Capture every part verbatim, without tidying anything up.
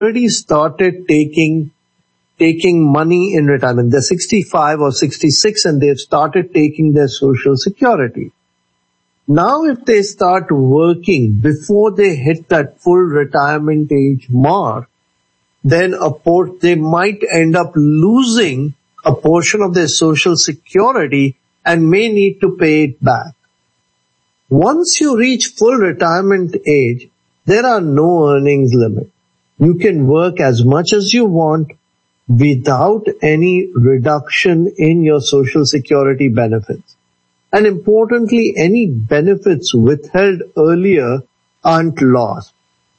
already started taking taking money in retirement. They're sixty-five or sixty-six and they've started taking their Social Security. Now if they start working before they hit that full retirement age mark, then a por- they might end up losing a portion of their Social Security and may need to pay it back. Once you reach full retirement age, there are no earnings limit. You can work as much as you want without any reduction in your Social Security benefits. And importantly, any benefits withheld earlier aren't lost.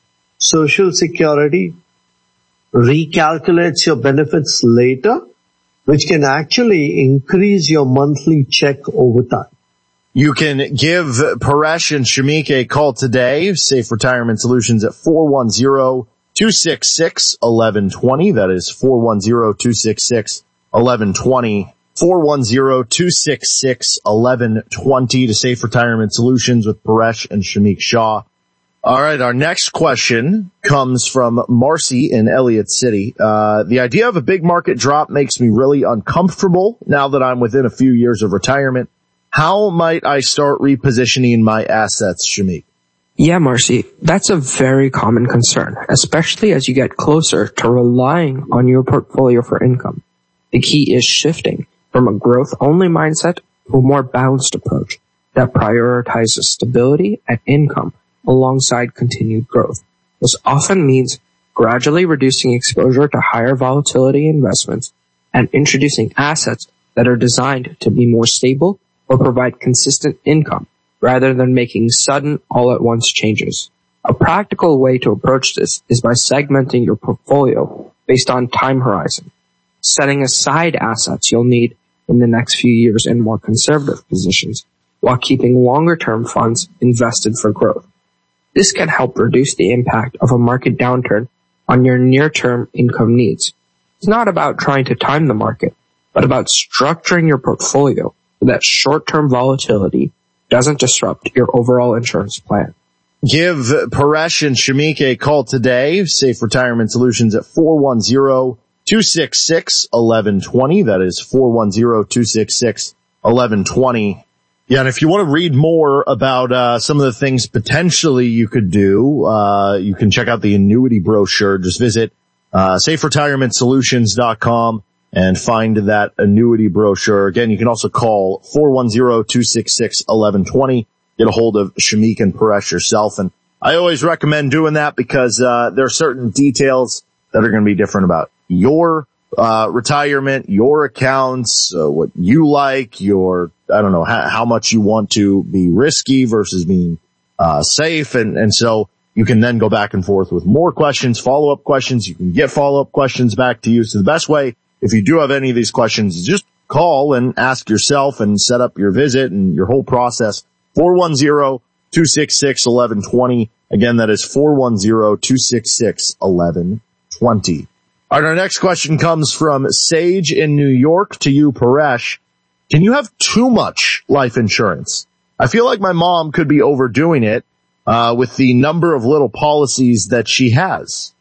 Social Security recalculates your benefits later, which can actually increase your monthly check over time. You can give Paresh and Shamik a call today. Safe Retirement Solutions at four one zero, two six six, one one two zero. That is four one zero, two six six, one one two zero. four one zero, two six six, one one two zero to Safe Retirement Solutions with Paresh and Shamik Shah. All right, our next question comes from Marcy in Elliott City. Uh, the idea of a big market drop makes me really uncomfortable now that I'm within a few years of retirement. How might I start repositioning my assets, Shamik? Yeah, Marcy, that's a very common concern, especially as you get closer to relying on your portfolio for income. The key is shifting from a growth-only mindset to a more balanced approach that prioritizes stability and income alongside continued growth. This often means gradually reducing exposure to higher volatility investments and introducing assets that are designed to be more stable or provide consistent income rather than making sudden all-at-once changes. A practical way to approach this is by segmenting your portfolio based on time horizon, setting aside assets you'll need in the next few years in more conservative positions, while keeping longer-term funds invested for growth. This can help reduce the impact of a market downturn on your near-term income needs. It's not about trying to time the market, but about structuring your portfolio so that short-term volatility doesn't disrupt your overall insurance plan. Give Paresh and Shamik a call today. Safe Retirement Solutions at four one zero, two six six, one one two zero. That is four one zero, two six six, one one two zero. Yeah, and if you want to read more about uh some of the things potentially you could do, uh you can check out the annuity brochure. Just visit uh safe retirement solutions dot com and find that annuity brochure. Again, you can also call four one zero, two six six, one one two zero. Get a hold of Shamik and Paresh yourself. And I always recommend doing that because uh there are certain details that are going to be different about your uh retirement, your accounts, uh, what you like, your, I don't know, how, how much you want to be risky versus being uh safe. And, and so you can then go back and forth with more questions, follow-up questions. You can get follow-up questions back to you. So the best way, if you do have any of these questions, is just call and ask yourself and set up your visit and your whole process. four one zero, two six six, one one two zero. Again, that is four one zero, two six six, one one two zero. All right, our next question comes from Sage in New York to you, Paresh. Can you have too much life insurance? I feel like my mom could be overdoing it uh with the number of little policies that she has.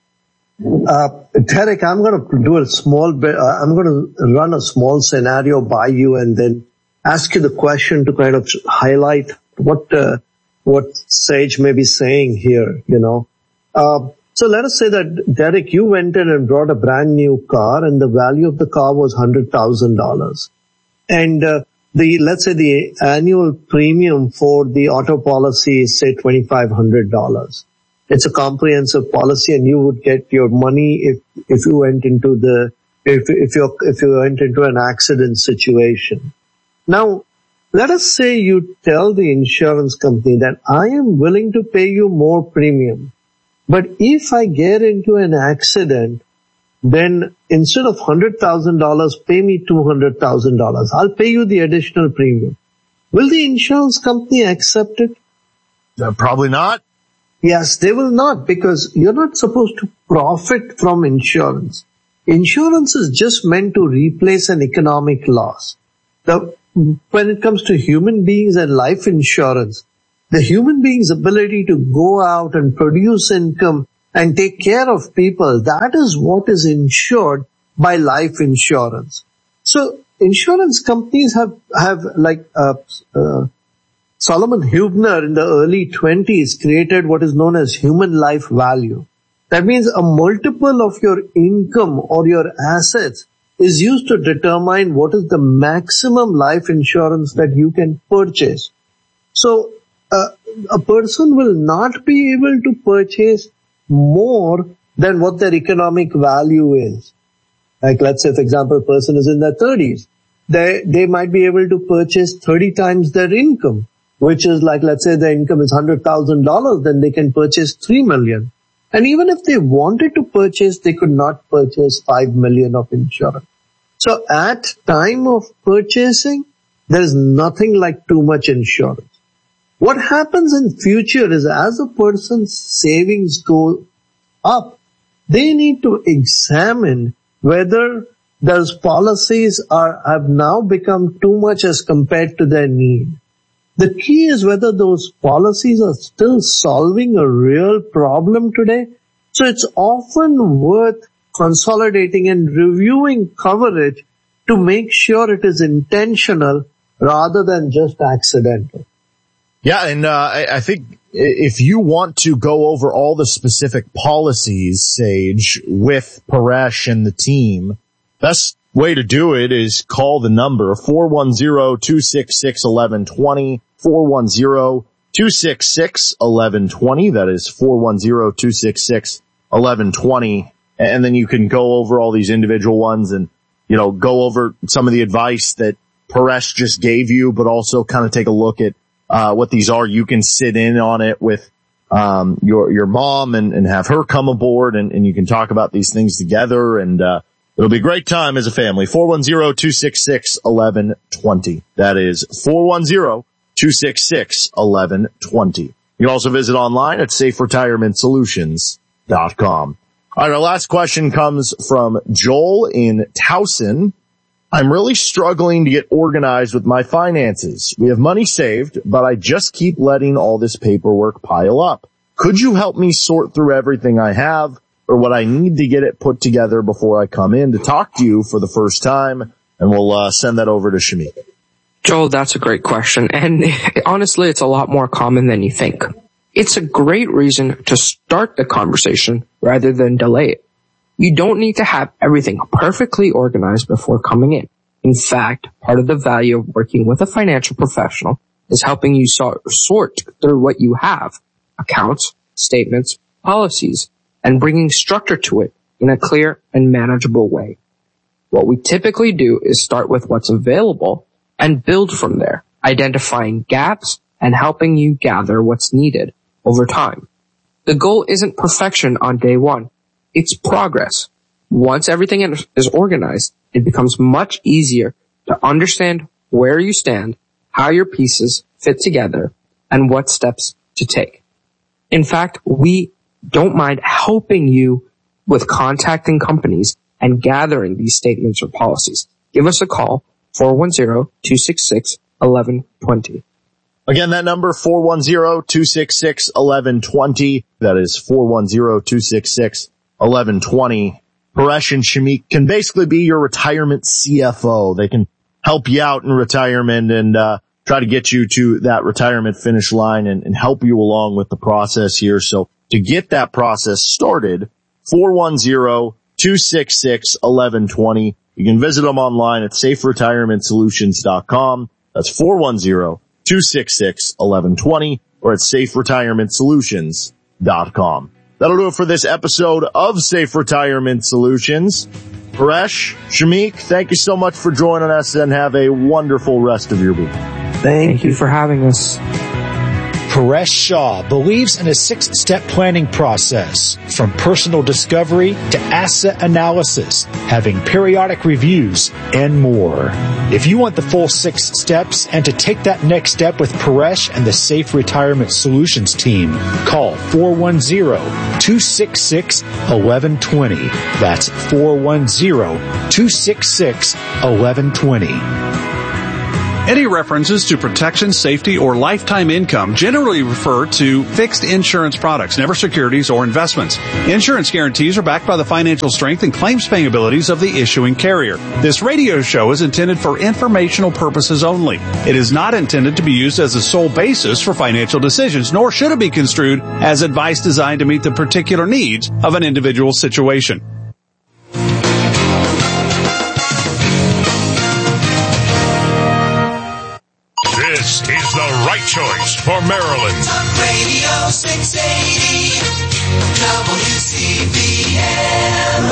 Uh, Derek, I'm going to do a small bit, uh, I'm going to run a small scenario by you and then ask you the question to kind of highlight what, uh, what Sage may be saying here, you know. Uh, so let us say that, Derek, you went in and brought a brand new car and the value of the car was one hundred thousand dollars. And, uh, the, let's say the annual premium for the auto policy is say two thousand five hundred dollars. It's a comprehensive policy and you would get your money if, if you went into the, if, if you, if you went into an accident situation. Now, let us say you tell the insurance company that I am willing to pay you more premium, but if I get into an accident, then instead of one hundred thousand dollars, pay me two hundred thousand dollars. I'll pay you the additional premium. Will the insurance company accept it? Uh, probably not. Yes, they will not, because you're not supposed to profit from insurance. Insurance is just meant to replace an economic loss. The, when it comes to human beings and life insurance, the human being's ability to go out and produce income and take care of people, that is what is insured by life insurance. So insurance companies have, have like, uh, uh, Solomon Huebner in the early twenties created what is known as human life value. That means a multiple of your income or your assets is used to determine what is the maximum life insurance that you can purchase. So uh, a person will not be able to purchase more than what their economic value is. Like let's say, for example, a person is in their thirties. They, they might be able to purchase thirty times their income, which is like, let's say their income is one hundred thousand dollars, then they can purchase three million. And even if they wanted to purchase, they could not purchase five million of insurance. So at time of purchasing, there is nothing like too much insurance. What happens in future is as a person's savings go up, they need to examine whether those policies are, have now become too much as compared to their need. The key is whether those policies are still solving a real problem today. So it's often worth consolidating and reviewing coverage to make sure it is intentional rather than just accidental. Yeah, and uh, I, I think if you want to go over all the specific policies, Sage, with Paresh and the team, best way to do it is call the number four one zero, two six six, one one two zero, four one zero, two six six, one one two zero. That is four one zero, two six six, one one two zero. And then you can go over all these individual ones and, you know, go over some of the advice that Paresh just gave you, but also kind of take a look at uh what these are. You can sit in on it with um your your mom and, and have her come aboard, and, and you can talk about these things together, and uh it'll be a great time as a family. four one zero, two six six, one one two zero. That is four one zero, two six six, one one two zero. You can also visit online at safe retirement solutions dot com. All right, our last question comes from Joel in Towson. I'm really struggling to get organized with my finances. We have money saved, but I just keep letting all this paperwork pile up. Could you help me sort through everything I have, or what I need to get it put together before I come in to talk to you for the first time? And we'll uh, send that over to Shamik. Joel, that's a great question. And honestly, it's a lot more common than you think. It's a great reason to start the conversation rather than delay it. You don't need to have everything perfectly organized before coming in. In fact, part of the value of working with a financial professional is helping you sort, sort through what you have, accounts, statements, policies, and bringing structure to it in a clear and manageable way. What we typically do is start with what's available and build from there, identifying gaps and helping you gather what's needed over time. The goal isn't perfection on day one. It's progress. Once everything is organized, it becomes much easier to understand where you stand, how your pieces fit together, and what steps to take. In fact, we don't mind helping you with contacting companies and gathering these statements or policies. Give us a call, four one zero, two six six, one one two zero. Again, that number, four one zero, two six six, one one two zero. That is four one zero, two six six, one one two zero. Paresh and Shamik can basically be your retirement C F O. They can help you out in retirement and uh try to get you to that retirement finish line and, and help you along with the process here. So to get that process started, four one zero, two six six, one one two zero. You can visit them online at safe retirement solutions dot com. That's four one zero, two six six, one one two zero or at safe retirement solutions dot com. That'll do it for this episode of Safe Retirement Solutions. Paresh, Shamik, thank you so much for joining us, and have a wonderful rest of your week. Thank, Thank you. you for having us. Paresh Shah believes in a six-step planning process, from personal discovery to asset analysis, having periodic reviews, and more. If you want the full six steps and to take that next step with Paresh and the Safe Retirement Solutions team, call four one zero, two six six, one one two zero. That's four one zero, two six six, one one two zero. Any references to protection, safety, or lifetime income generally refer to fixed insurance products, never securities or investments. Insurance guarantees are backed by the financial strength and claims paying abilities of the issuing carrier. This radio show is intended for informational purposes only. It is not intended to be used as a sole basis for financial decisions, nor should it be construed as advice designed to meet the particular needs of an individual situation. This is the right choice for Maryland. Talk Radio six eighty W C B N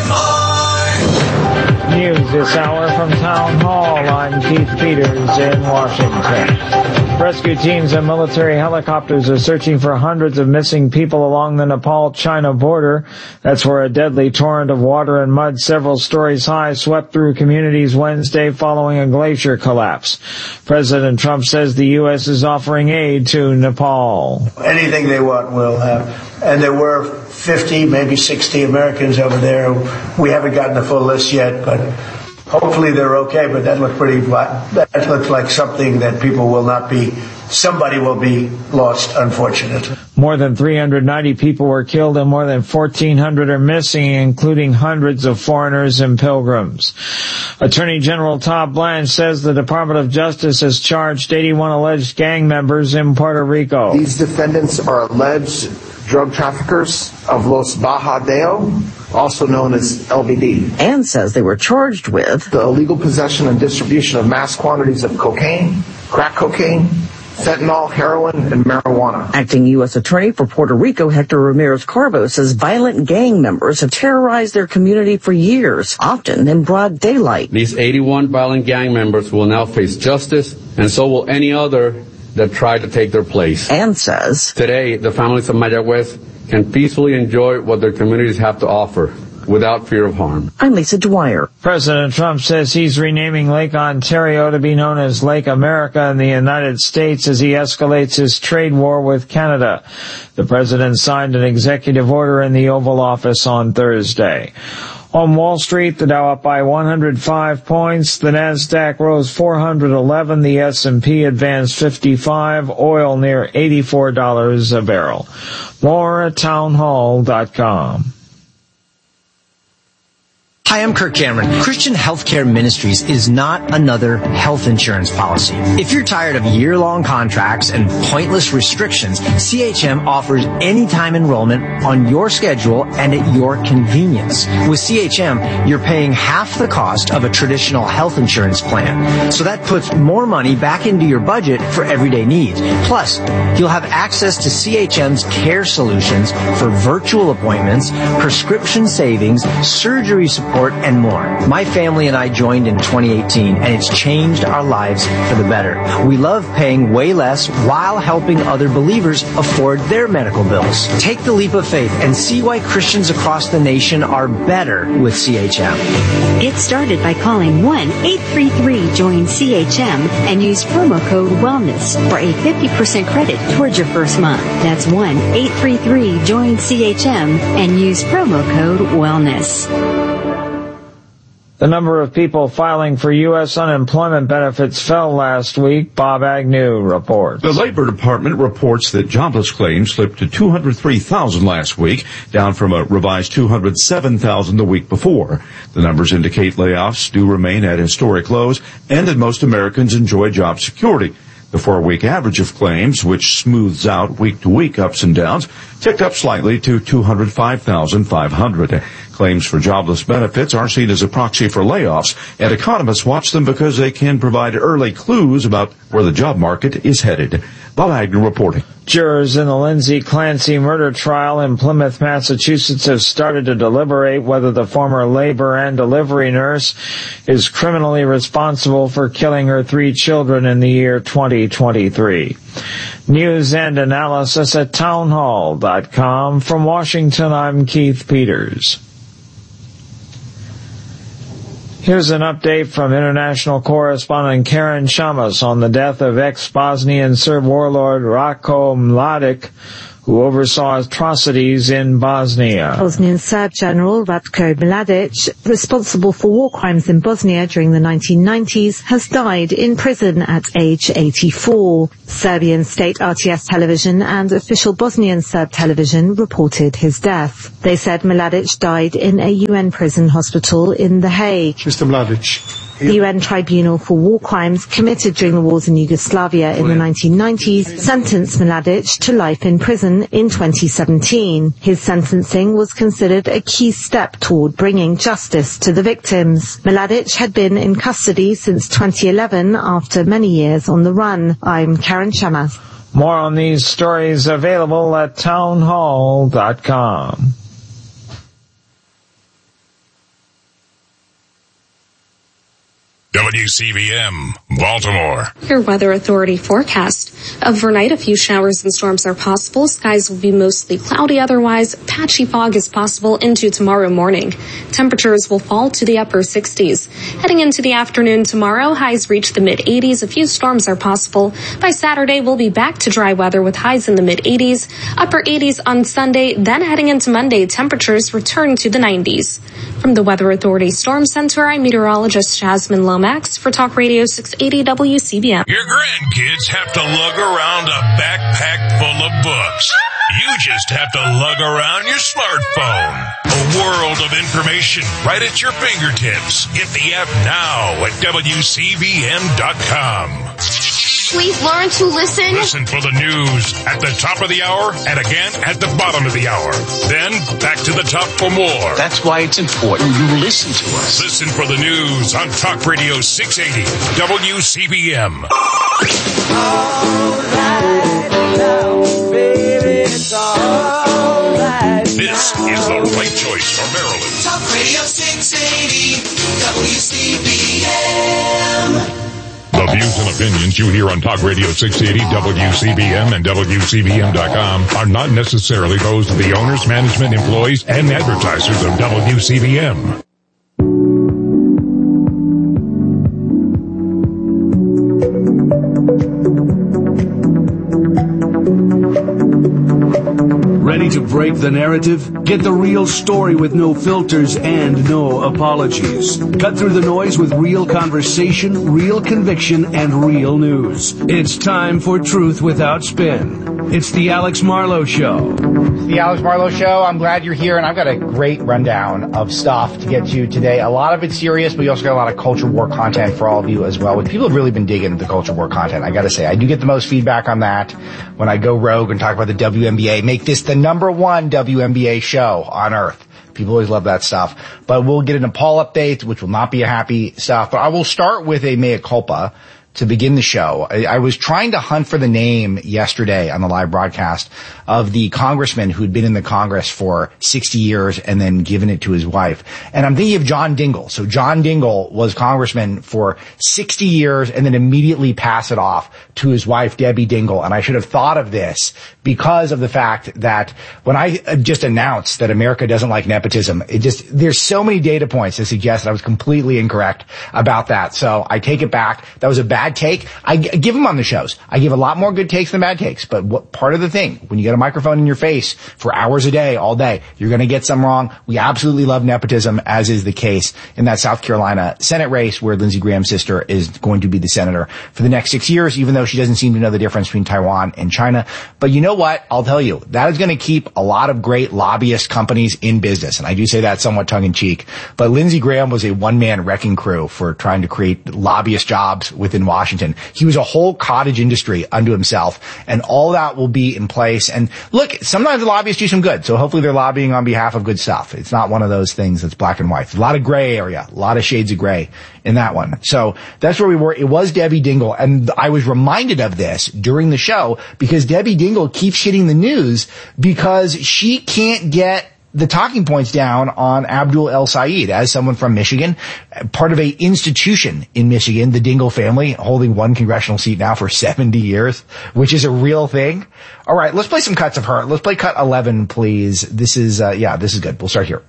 Baltimore. News this hour from Town Hall. I'm Keith Peters in Washington. Rescue teams and military helicopters are searching for hundreds of missing people along the Nepal-China border. That's where a deadly torrent of water and mud several stories high swept through communities Wednesday following a glacier collapse. President Trump says the U S is offering aid to Nepal. Anything they want, we'll have. And there were fifty, maybe sixty Americans over there. We haven't gotten the full list yet, but hopefully they're okay. But that looked pretty, that looked like something that people will not be, somebody will be lost, unfortunately. More than three hundred ninety people were killed and more than fourteen hundred are missing, including hundreds of foreigners and pilgrims. Attorney General Todd Blanche says the Department of Justice has charged eighty-one alleged gang members in Puerto Rico. These defendants are alleged drug traffickers of Los Bajadeo, also known as L B D. And says they were charged with the illegal possession and distribution of mass quantities of cocaine, crack cocaine, fentanyl, heroin, and marijuana. Acting U S Attorney for Puerto Rico, Hector Ramirez-Carbo, says violent gang members have terrorized their community for years, often in broad daylight. These eighty-one violent gang members will now face justice, and so will any other that try to take their place. And says today, the families of Mayagüez can peacefully enjoy what their communities have to offer without fear of harm. I'm Lisa Dwyer. President Trump says he's renaming Lake Ontario to be known as Lake America in the United States as he escalates his trade war with Canada. The president signed an executive order in the Oval Office on Thursday. On Wall Street, the Dow up by one hundred five points, the Nasdaq rose four hundred eleven, the S and P advanced fifty-five, oil near eighty-four dollars a barrel. More at townhall dot com. Hi, I'm Kirk Cameron. Christian Healthcare Ministries is not another health insurance policy. If you're tired of year-long contracts and pointless restrictions, C H M offers anytime enrollment on your schedule and at your convenience. With C H M, you're paying half the cost of a traditional health insurance plan. So that puts more money back into your budget for everyday needs. Plus, you'll have access to C H M's care solutions for virtual appointments, prescription savings, surgery support, and more. My family and I joined in twenty eighteen, and it's changed our lives for the better. We love paying way less while helping other believers afford their medical bills. Take the leap of faith and see why Christians across the nation are better with C H M. Get started by calling one eight three three join C H M and use promo code WELLNESS for a fifty percent credit towards your first month. That's one eight three three join C H M and use promo code WELLNESS. The number of people filing for U S unemployment benefits fell last week. Bob Agnew reports. The Labor Department reports that jobless claims slipped to two hundred three thousand last week, down from a revised two hundred seven thousand the week before. The numbers indicate layoffs do remain at historic lows and that most Americans enjoy job security. The four-week average of claims, which smooths out week-to-week ups and downs, ticked up slightly to two hundred five thousand five hundred. Claims for jobless benefits are seen as a proxy for layoffs, and economists watch them because they can provide early clues about where the job market is headed. Bob Agnew reporting. Jurors in the Lindsay Clancy murder trial in Plymouth, Massachusetts have started to deliberate whether the former labor and delivery nurse is criminally responsible for killing her three children in the year twenty twenty-three. News and analysis at townhall dot com. From Washington, I'm Keith Peters. Here's an update from international correspondent Karen Shamas on the death of ex-Bosnian Serb warlord Ratko Mladic, who oversaw atrocities in Bosnia. Bosnian Serb General Ratko Mladic, responsible for war crimes in Bosnia during the nineteen nineties, has died in prison at age eighty-four. Serbian state R T S television and official Bosnian Serb television reported his death. They said Mladic died in a U N prison hospital in The Hague. Mister Mladic. The U N Tribunal for War Crimes committed during the wars in Yugoslavia in the nineteen nineties sentenced Mladic to life in prison in twenty seventeen. His sentencing was considered a key step toward bringing justice to the victims. Mladic had been in custody since twenty eleven after many years on the run. I'm Karen Chamas. More on these stories available at townhall dot com. W C V M, Baltimore. Your Weather Authority forecast. Overnight, a few showers and storms are possible. Skies will be mostly cloudy otherwise. Patchy fog is possible into tomorrow morning. Temperatures will fall to the upper sixties. Heading into the afternoon tomorrow, highs reach the mid eighties. A few storms are possible. By Saturday, we'll be back to dry weather with highs in the mid eighties, upper eighties on Sunday. Then heading into Monday, temperatures return to the nineties. From the Weather Authority Storm Center, I'm meteorologist Jasmine Lomax for Talk Radio six eighty W C B M. Your grandkids have to lug around a backpack full of books. You just have to lug around your smartphone. A world of information right at your fingertips. Get the app now at W C V M dot com. Please learn to listen. Listen for the news at the top of the hour and again at the bottom of the hour. Then back to the top for more. That's why it's important you listen to us. Listen for the news on Talk Radio six eighty W C B M. All right now, baby, it's all right. This is the right choice for Maryland. Talk Radio six eighty W C B M. The views and opinions you hear on Talk Radio six eighty W C B M and W C B M dot com are not necessarily those of the owners, management, employees, and advertisers of W C B M. Ready to break the narrative? Get the real story with no filters and no apologies. Cut through the noise with real conversation, real conviction, and real news. It's time for Truth Without Spin. It's the Alex Marlowe Show. The Alex Marlowe Show. I'm glad you're here, and I've got a great rundown of stuff to get to today. A lot of it's serious, but we also got a lot of culture war content for all of you as well. People have really been digging the culture war content, I gotta say. I do get the most feedback on that when I go rogue and talk about the W N B A. Make this the number one W N B A show on earth. People always love that stuff. But we'll get into Paul updates, which will not be a happy stuff. But I will start with a mea culpa to begin the show. I, I was trying to hunt for the name yesterday on the live broadcast of the congressman who'd been in the Congress for sixty years and then given it to his wife. And I'm thinking of John Dingell. So John Dingell was congressman for sixty years and then immediately passed it off to his wife, Debbie Dingell. And I should have thought of this because of the fact that when I just announced that America doesn't like nepotism, it just, there's so many data points to suggest that I was completely incorrect about that. So I take it back. That was a bad take. I, I give them on the shows. I give a lot more good takes than bad takes. But what part of the thing, when you get a microphone in your face for hours a day, all day, you're going to get some wrong. We absolutely love nepotism, as is the case in that South Carolina Senate race where Lindsey Graham's sister is going to be the senator for the next six years, even though she doesn't seem to know the difference between Taiwan and China. But you know what? I'll tell you, that is going to keep a lot of great lobbyist companies in business. And I do say that somewhat tongue in cheek. But Lindsey Graham was a one-man wrecking crew for trying to create lobbyist jobs within Washington. He was a whole cottage industry unto himself, and all that will be in place. And look, sometimes the lobbyists do some good, so hopefully they're lobbying on behalf of good stuff. It's not one of those things that's black and white. A lot of gray area, a lot of shades of gray in that one. So that's where we were. It was Debbie Dingell, and I was reminded of this during the show because Debbie Dingell keeps hitting the news because she can't get the talking points down on Abdul El Sayed as someone from Michigan, part of a institution in Michigan, the Dingell family, holding one congressional seat now for seventy years, which is a real thing. All right, let's play some cuts of her. Let's play cut eleven, please. This is, uh, yeah, this is good. We'll start here.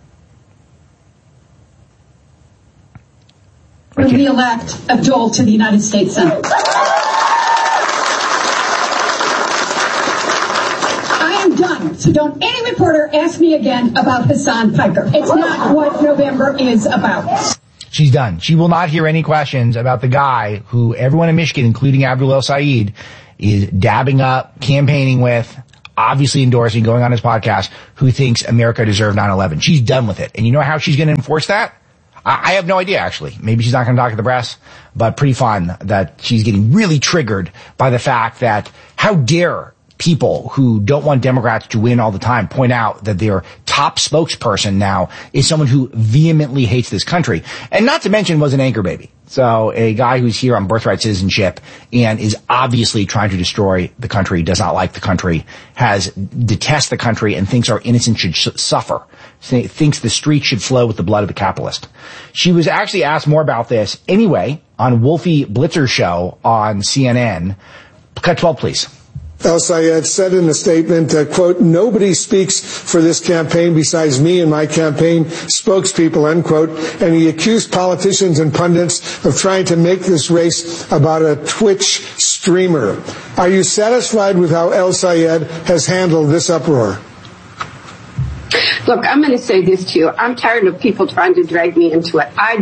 Re-elect Abdul to the United States Senate. I am done So don't any reporter ask me again about Hassan Piker. It's not what November is about. She's done. She will not hear any questions about the guy who everyone in Michigan, including Abdul El-Sayed, is dabbing up, campaigning with, obviously endorsing, going on his podcast, who thinks America deserved nine eleven. She's done with it. And you know how she's going to enforce that? I, I have no idea, actually. Maybe she's not going to talk to the press, but pretty fun that she's getting really triggered by the fact that how dare people who don't want Democrats to win all the time point out that their top spokesperson now is someone who vehemently hates this country. And not to mention was an anchor baby. So a guy who's here on birthright citizenship and is obviously trying to destroy the country, does not like the country, has detests the country and thinks our innocents should sh- suffer, thinks the streets should flow with the blood of the capitalist. She was actually asked more about this anyway on Wolfie Blitzer's show on C N N. Cut twelve, please. El-Sayed said in a statement, uh, quote, nobody speaks for this campaign besides me and my campaign spokespeople, unquote. And he accused politicians and pundits of trying to make this race about a Twitch streamer. Are you satisfied with how El-Sayed has handled this uproar? Look, I'm going to say this to you. I'm tired of people trying to drag me into it. I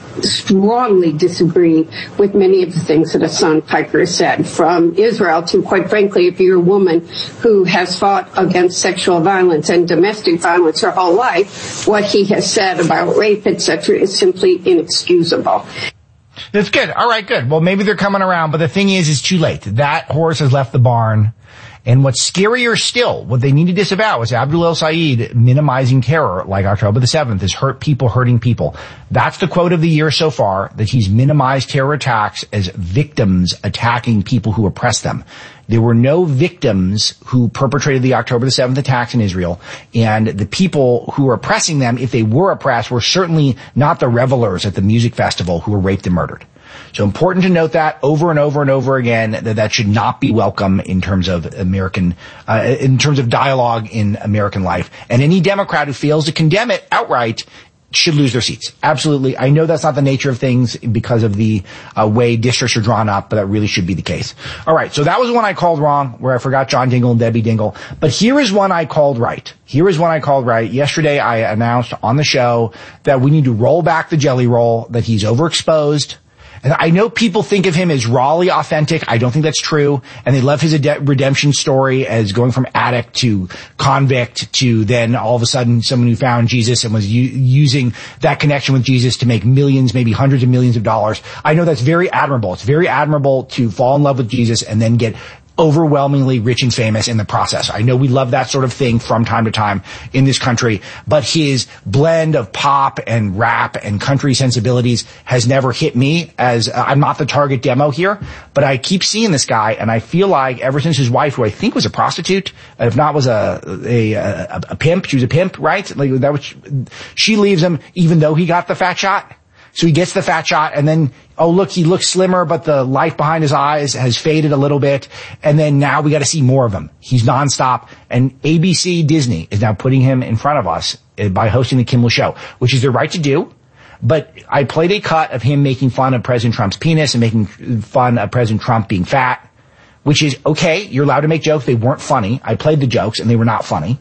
strongly disagree with many of the things that Hassan Piker said, from Israel to, quite frankly, if you're a woman who has fought against sexual violence and domestic violence her whole life, what he has said about rape, et cetera, is simply inexcusable. That's good. All right, good. Well, maybe they're coming around, but the thing is, it's too late. That horse has left the barn. And what's scarier still, what they need to disavow is Abdul El-Sayed minimizing terror like October the seventh is hurt people hurting people. That's the quote of the year so far, that he's minimized terror attacks as victims attacking people who oppress them. There were no victims who perpetrated the October the seventh attacks in Israel, and the people who were oppressing them, if they were oppressed, were certainly not the revelers at the music festival who were raped and murdered. So important to note that over and over and over again, that that should not be welcome in terms of American, uh, in terms of dialogue in American life. And any Democrat who fails to condemn it outright should lose their seats. Absolutely. I know that's not the nature of things because of the uh, way districts are drawn up, but that really should be the case. All right. So that was one I called wrong, where I forgot John Dingell and Debbie Dingell. But here is one I called right. Here is one I called right. Yesterday I announced on the show that we need to roll back the jelly roll, that he's overexposed. And I know people think of him as rawly authentic. I don't think that's true. And they love his ad- redemption story as going from addict to convict to then all of a sudden someone who found Jesus and was u- using that connection with Jesus to make millions, maybe hundreds of millions of dollars. I know that's very admirable. It's very admirable to fall in love with Jesus and then get overwhelmingly rich and famous in the process. I know we love that sort of thing from time to time in this country, but his blend of pop and rap and country sensibilities has never hit me, as uh, I'm not the target demo here, but I keep seeing this guy, and I feel like ever since his wife, who I think was a prostitute, if not was a a, a, a pimp, she was a pimp, right? Like that was, she leaves him even though he got the fat shot. So he gets the fat shot, and then, oh, look, he looks slimmer, but the life behind his eyes has faded a little bit. And then now we got to see more of him. He's nonstop. And A B C Disney is now putting him in front of us by hosting the Kimmel Show, which is their right to do. But I played a cut of him making fun of President Trump's penis and making fun of President Trump being fat, which is okay. You're allowed to make jokes. They weren't funny. I played the jokes, and they were not funny.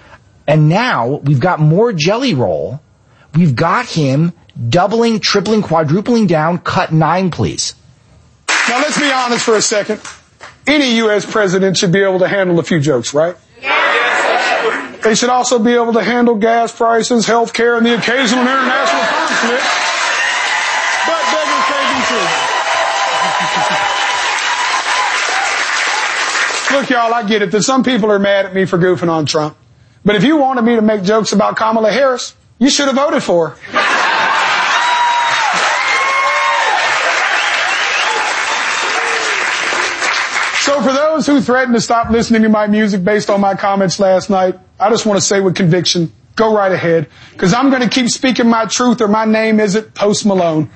And now we've got more jelly roll. We've got him doubling, tripling, quadrupling down. Cut nine, please. Now, let's be honest for a second. Any U S president should be able to handle a few jokes, right? Yes. They should also be able to handle gas prices, health care, and the occasional international conflict. But beggars can't be true. Look, y'all, I get it that some people are mad at me for goofing on Trump. But if you wanted me to make jokes about Kamala Harris, you should have voted for her. So for those who threatened to stop listening to my music based on my comments last night, I just want to say with conviction, go right ahead, because I'm going to keep speaking my truth, or my name isn't Post Malone.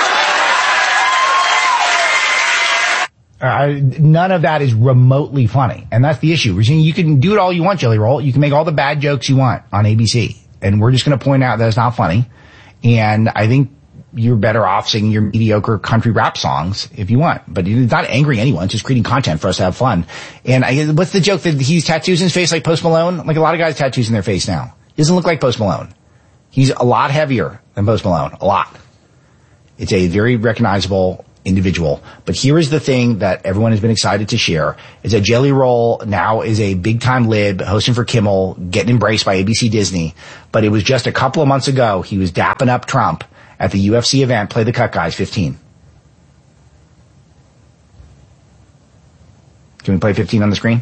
Uh, none of that is remotely funny, and that's the issue. You can do it all you want, Jelly Roll. You can make all the bad jokes you want on A B C, and we're just going to point out that it's not funny. And I think you're better off singing your mediocre country rap songs if you want. But it's not angering anyone. It's just creating content for us to have fun. And I, what's the joke that he's tattoos in his face like Post Malone? Like a lot of guys tattoos in their face now. He doesn't look like Post Malone. He's a lot heavier than Post Malone. A lot. It's a very recognizable individual. But here is the thing that everyone has been excited to share, is that Jelly Roll now is a big-time lib, hosting for Kimmel, getting embraced by A B C Disney. But it was just a couple of months ago, he was dapping up Trump at the U F C event, Play the Cut Guys fifteen. Can we play fifteen on the screen?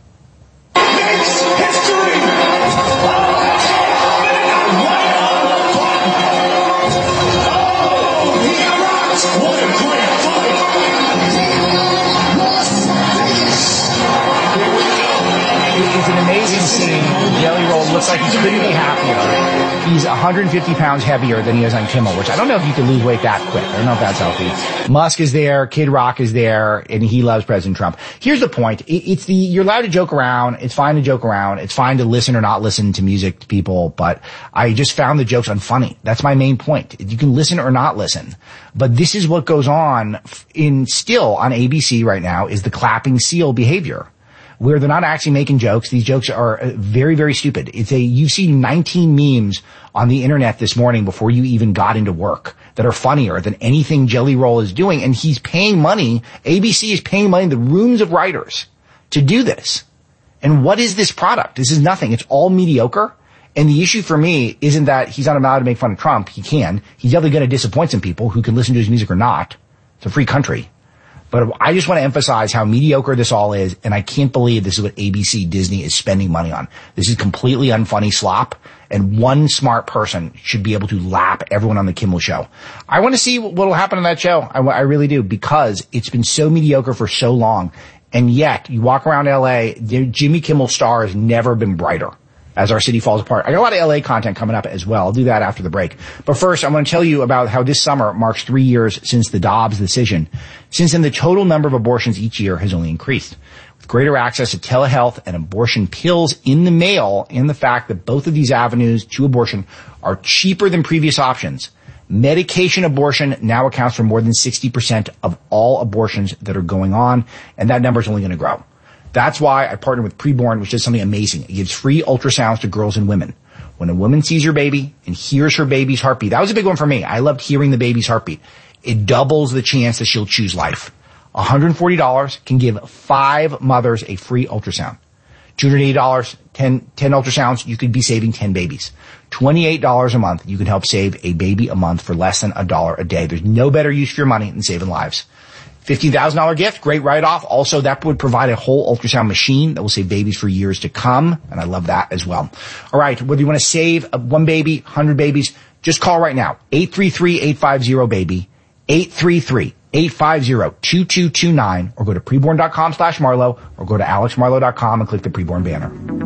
Jelly Roll looks like he couldn't be happier. He's one hundred fifty pounds heavier than he is on Kimmel, which I don't know if you can lose weight that quick. I don't know if that's healthy. Musk is there, Kid Rock is there, and he loves President Trump. Here's the point. It's the, you're allowed to joke around. It's fine to joke around. It's fine to listen or not listen to music to people, but I just found the jokes unfunny. That's my main point. You can listen or not listen. But this is what goes on in still on A B C right now, is the clapping seal behavior, where they're not actually making jokes. These jokes are very, very stupid. It's a, you've seen nineteen memes on the internet this morning before you even got into work that are funnier than anything Jelly Roll is doing. And he's paying money. A B C is paying money in the rooms of writers to do this. And what is this product? This is nothing. It's all mediocre. And the issue for me isn't that he's not allowed to make fun of Trump. He can. He's definitely going to disappoint some people who can listen to his music or not. It's a free country. But I just want to emphasize how mediocre this all is, and I can't believe this is what A B C Disney is spending money on. This is completely unfunny slop, and one smart person should be able to lap everyone on the Kimmel show. I want to see what will happen on that show. I, I really do, because it's been so mediocre for so long, and yet you walk around L A, Jimmy Kimmel's star has never been brighter as our city falls apart. I got a lot of L A content coming up as well. I'll do that after the break. But first, I'm going to tell you about how this summer marks three years since the Dobbs decision. Since then, the total number of abortions each year has only increased. With greater access to telehealth and abortion pills in the mail, and the fact that both of these avenues to abortion are cheaper than previous options, medication abortion now accounts for more than sixty percent of all abortions that are going on, and that number is only going to grow. That's why I partnered with Preborn, which does something amazing. It gives free ultrasounds to girls and women. When a woman sees her baby and hears her baby's heartbeat, that was a big one for me. I loved hearing the baby's heartbeat. It doubles the chance that she'll choose life. one hundred forty dollars can give five mothers a free ultrasound. two hundred eighty dollars, ten, ten ultrasounds, you could be saving ten babies. twenty-eight dollars a month, you can help save a baby a month for less than a dollar a day. There's no better use for your money than saving lives. fifteen thousand dollars gift, great write-off. Also, that would provide a whole ultrasound machine that will save babies for years to come, and I love that as well. All right, whether you want to save one baby, one hundred babies, just call right now, eight three three, eight five zero, baby, eight three three, eight five zero, two two two nine, or go to preborn.com slash Marlowe, or go to alex marlowe dot com and click the Preborn banner.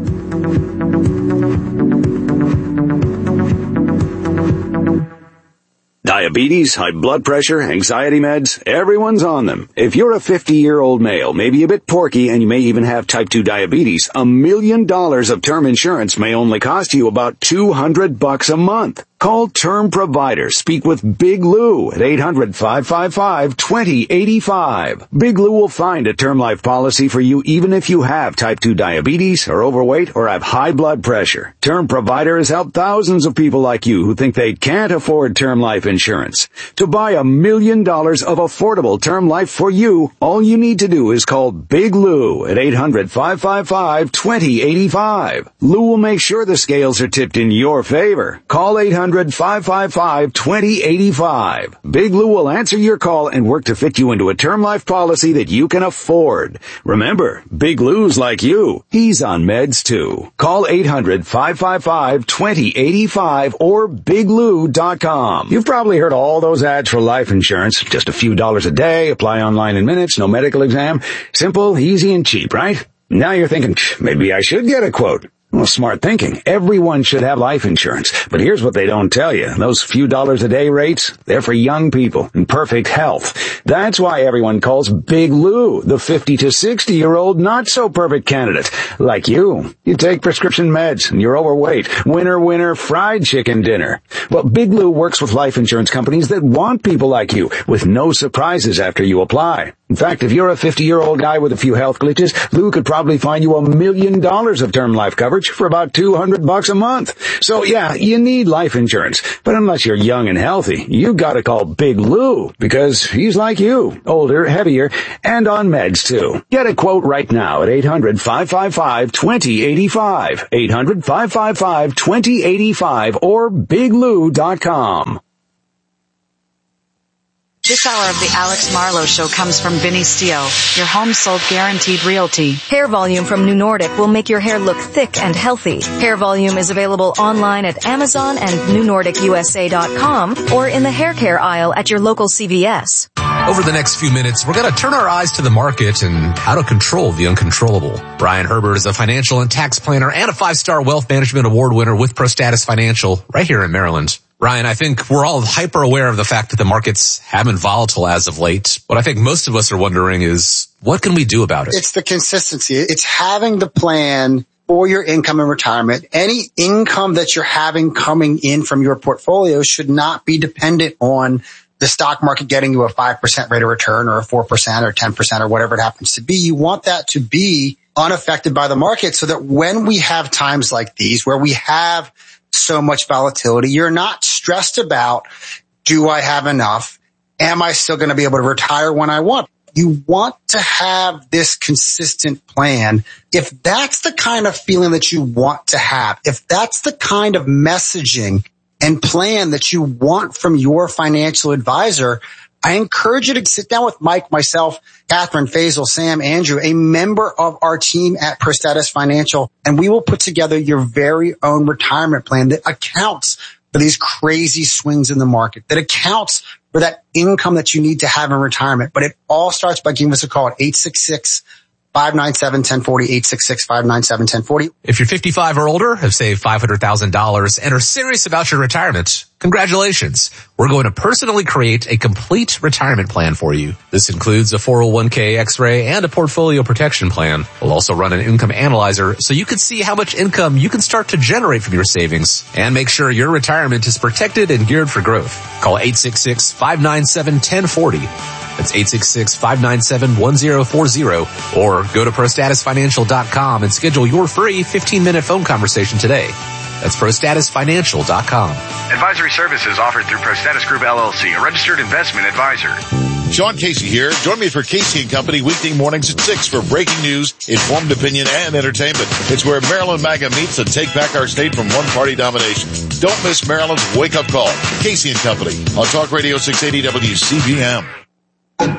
Diabetes, high blood pressure, anxiety meds, everyone's on them. If you're a fifty-year-old male, maybe a bit porky, and you may even have type two diabetes, a million dollars of term insurance may only cost you about two hundred bucks a month. Call Term Provider. Speak with Big Lou at eight hundred, five five five, two zero eight five. Big Lou will find a term life policy for you even if you have type two diabetes, are overweight, or have high blood pressure. Term Provider has helped thousands of people like you who think they can't afford term life insurance. To buy a million dollars of affordable term life for you, all you need to do is call Big Lou at eight hundred, five five five, two zero eight five. Lou will make sure the scales are tipped in your favor. Call eight hundred, five five five, two zero eight five. Big Lou will answer your call and work to fit you into a term life policy that you can afford. Remember, Big Lou's like you. He's on meds too. Call eight hundred, five five five, two zero eight five or big lou dot com. You've probably heard all those ads for life insurance. Just a few dollars a day, apply online in minutes, no medical exam. Simple, easy, and cheap, right? Now you're thinking, maybe I should get a quote. Well, smart thinking. Everyone should have life insurance. But here's what they don't tell you. Those few dollars a day rates, they're for young people in perfect health. That's why everyone calls Big Lou the fifty to sixty year old not so perfect candidate. Like you. You take prescription meds and you're overweight. Winner, winner, fried chicken dinner. Well, Big Lou works with life insurance companies that want people like you with no surprises after you apply. In fact, if you're a fifty year old guy with a few health glitches, Lou could probably find you a million dollars of term life coverage for about two hundred bucks a month. So yeah, you need life insurance. But unless you're young and healthy, you gotta call Big Lou because he's like you, older, heavier, and on meds too. Get a quote right now at eight hundred, five five five, two zero eight five, eight hundred, five five five, two zero eight five or big lou dot com. This hour of the Alex Marlowe Show comes from Vinny Steel, your home sold guaranteed realty. Hair Volume from New Nordic will make your hair look thick and healthy. Hair Volume is available online at Amazon and new nordic u s a dot com or in the hair care aisle at your local C V S. Over the next few minutes, we're going to turn our eyes to the market and how to control the uncontrollable. Brian Herbert is a financial and tax planner and a five-star wealth management award winner with ProStatus Financial right here in Maryland. Ryan, I think we're all hyper aware of the fact that the markets have been volatile as of late. What I think most of us are wondering is, what can we do about it? It's the consistency. It's having the plan for your income and retirement. Any income that you're having coming in from your portfolio should not be dependent on the stock market getting you a five percent rate of return or a four percent or ten percent or whatever it happens to be. You want that to be unaffected by the market so that when we have times like these where we have so much volatility, you're not stressed about, do I have enough? Am I still going to be able to retire when I want? You want to have this consistent plan. If that's the kind of feeling that you want to have, if that's the kind of messaging and plan that you want from your financial advisor, I encourage you to sit down with Mike, myself, Catherine, Faisal, Sam, Andrew, a member of our team at ProStatus Financial, and we will put together your very own retirement plan that accounts for these crazy swings in the market, that accounts for that income that you need to have in retirement. But it all starts by giving us a call at eight six six, five nine seven, one zero four zero, eight six six, five nine seven, one zero four zero. If you're fifty-five or older, have saved five hundred thousand dollars, and are serious about your retirement, congratulations. We're going to personally create a complete retirement plan for you. This includes a four oh one k X-ray and a portfolio protection plan. We'll also run an income analyzer so you can see how much income you can start to generate from your savings and make sure your retirement is protected and geared for growth. Call eight six six, five nine seven, one zero four zero. That's eight six six, five nine seven, one zero four zero or go to pro status financial dot com and schedule your free fifteen minute phone conversation today. That's pro status financial dot com. Advisory services offered through ProStatus Group L L C, a registered investment advisor. Sean Casey here. Join me for Casey and Company weekday mornings at six for breaking news, informed opinion, and entertainment. It's where Maryland MAGA meets and take back our state from one-party domination. Don't miss Maryland's wake-up call. Casey and Company on Talk Radio six eighty W C B M.